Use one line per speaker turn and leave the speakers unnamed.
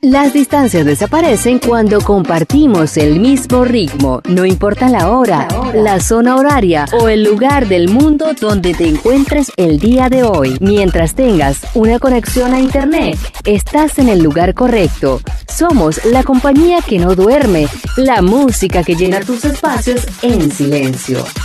Las distancias desaparecen cuando compartimos el mismo ritmo, no importa la hora, la zona horaria o el lugar del mundo donde te encuentres el día de hoy. Mientras tengas una conexión a internet, estás en el lugar correcto. Somos la compañía que no duerme, la música que llena tus espacios en silencio.